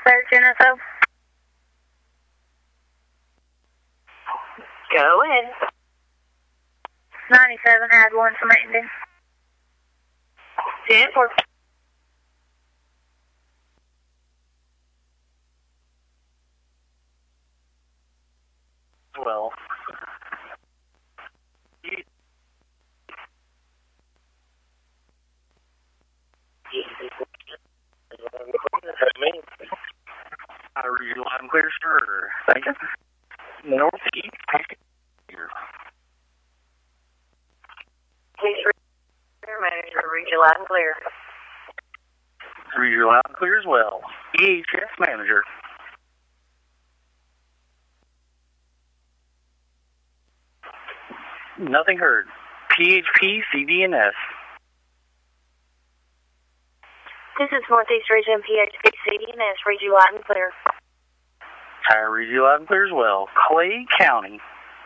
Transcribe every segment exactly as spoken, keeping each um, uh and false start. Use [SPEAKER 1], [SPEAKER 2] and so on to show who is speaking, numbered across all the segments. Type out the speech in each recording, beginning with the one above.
[SPEAKER 1] search N S O?
[SPEAKER 2] Go ahead.
[SPEAKER 1] ninety-seven had one from Indian.
[SPEAKER 2] ten four.
[SPEAKER 3] Well. I read you loud and clear, sir. Thank you. Northeast here.
[SPEAKER 2] Please read your manager. Read you loud and clear.
[SPEAKER 3] Read you loud and clear as well. E H S manager. Nothing heard. P H P C D N S.
[SPEAKER 2] This is Northeast Region P H P C D N S. Read you loud and clear.
[SPEAKER 3] I read you loud and clear as well. Clay County.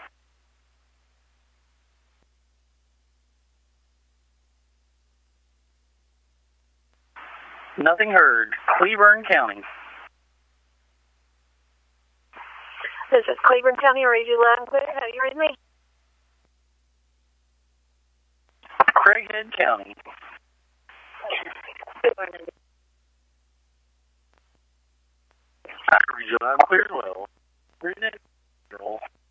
[SPEAKER 3] Nothing heard. Cleburne County.
[SPEAKER 2] This is Cleburne County. Read you loud and clear. How do you read me?
[SPEAKER 3] Craighead County. I read you loud and clear as well. Read it.